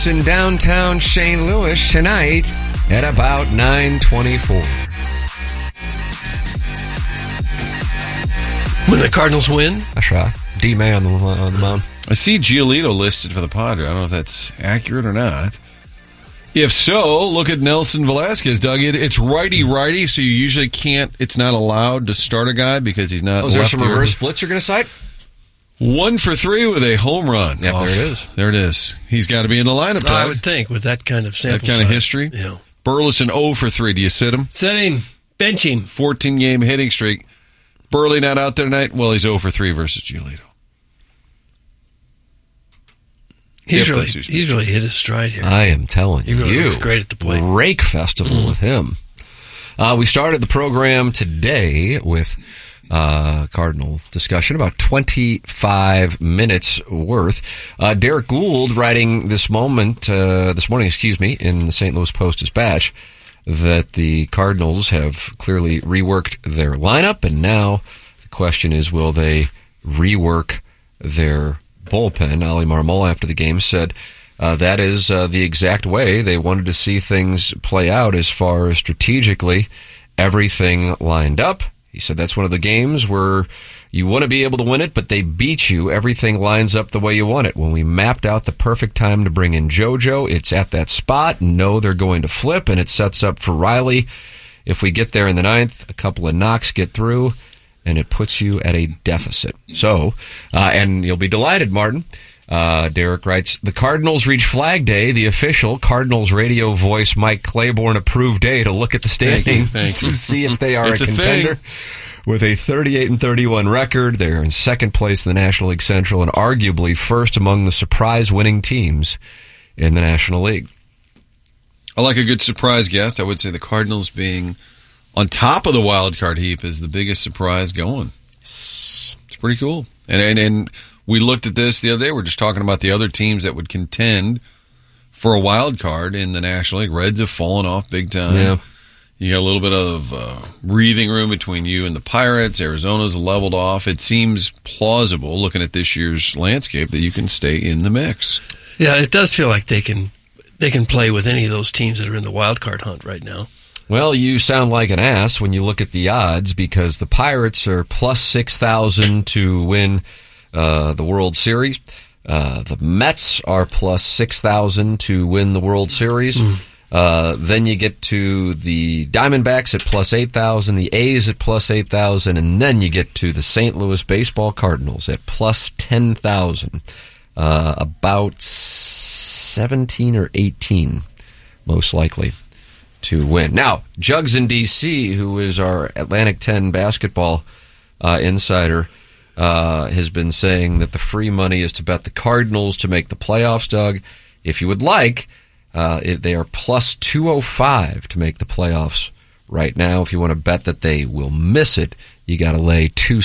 in downtown St. Louis tonight at about 9:24. When the Cardinals win? That's right. D-May on the mound. I see Giolito listed for the Padres. I don't know if that's accurate or not. If so, look at Nelson Velasquez, Doug. It's righty-righty, so you usually can't, it's not allowed to start a guy because he's not Is there some reverse splits you're going to cite? 1 for 3 with a home run. Yep, there it is. There it is. He's got to be in the lineup, Doug. I would think, with that kind of sample That kind of size. history. Yeah. Burleson 0 for 3. Do you sit him? Setting, benching. 14-game hitting streak. Burley not out there tonight? Well, he's 0 for 3 versus Giolito. He's really hit his stride here. I am telling you. He really looks great at the plate. Rake festival with him. We started the program today with Cardinal discussion, about 25 minutes worth. Derek Gould writing this morning, in the St. Louis Post-Dispatch, that the Cardinals have clearly reworked their lineup, and now the question is, will they rework their bullpen? Ali Marmol, after the game, said that is the exact way they wanted to see things play out as far as strategically everything lined up. He said that's one of the games where you want to be able to win it, but they beat you. Everything lines up the way you want it. When we mapped out the perfect time to bring in JoJo, it's at that spot. No, they're going to flip, and it sets up for Riley. If we get there in the 9th, a couple of knocks get through, and it puts you at a deficit. So, and you'll be delighted, Martin. Derek writes, the Cardinals reach Flag Day, the official Cardinals radio voice Mike Claiborne approved day to look at the standings to see if they are a contender. With a 38-31 record, they're in second place in the National League Central and arguably first among the surprise-winning teams in the National League. I like a good surprise guest. I would say the Cardinals being on top of the wild card heap is the biggest surprise going. It's pretty cool. And we looked at this the other day. We're just talking about the other teams that would contend for a wild card in the National League. Reds have fallen off big time. Yeah. You got a little bit of breathing room between you and the Pirates. Arizona's leveled off. It seems plausible, looking at this year's landscape, that you can stay in the mix. Yeah, it does feel like they can play with any of those teams that are in the wild card hunt right now. Well, you sound like an ass when you look at the odds, because the Pirates are plus 6,000 to win the World Series. The Mets are plus 6,000 to win the World Series. Then you get to the Diamondbacks at plus 8,000, the A's at plus 8,000, and then you get to the St. Louis Baseball Cardinals at plus 10,000. About 17 or 18, most likely, to win. Now, Jugs in D.C., who is our Atlantic 10 basketball insider, has been saying that the free money is to bet the Cardinals to make the playoffs, Doug. If you would like, they are plus 205 to make the playoffs right now. If you want to bet that they will miss it, you got to lay 2